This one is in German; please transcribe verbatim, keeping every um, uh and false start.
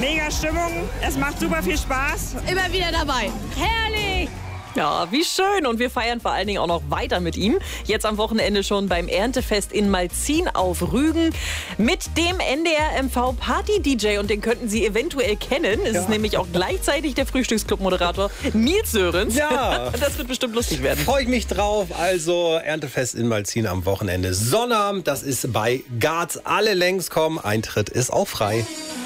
Mega Stimmung, es macht super viel Spaß. Immer wieder dabei. Herrlich! Ja, wie schön. Und wir feiern vor allen Dingen auch noch weiter mit ihm. Jetzt am Wochenende schon beim Erntefest in Malzin auf Rügen mit dem N D R M V Party-D J. Und den könnten Sie eventuell kennen. Es Ja. ist nämlich auch gleichzeitig der Frühstücksclub-Moderator Nils Sörensen. Ja. Das wird bestimmt lustig werden. Freue ich mich drauf. Also Erntefest in Malzin am Wochenende. Sonnabend, das ist bei Garz. Alle längs kommen. Eintritt ist auch frei.